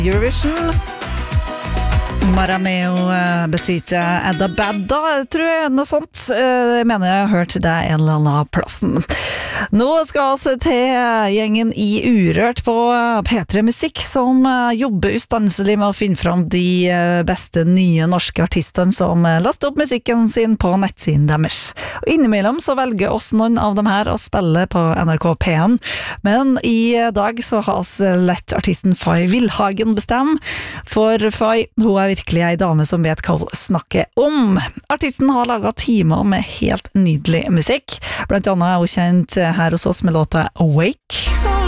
Eurovision. Marameo Betite Edda Badda, tror jeg, noe sånt. Jeg mener jeg har hørt det en eller annen plassen. Nå skal vi til gjengen i Urørt på P3 Musikk, som jobber ustanselig med å finne fram de beste nye norske artistene som laster opp musikken sin på nettsiden deres. Og innimellom så velger oss noen av dem her å spille på NRK P1, men i dag så har vi lett artisten Fay Wilhagen bestemme, for Fay, hun virkelig ei dame som vet hva hun snakker om. Artisten har laget timer med helt nydelig musikk. Blant annet er hun kjent her hos oss med låta Awake.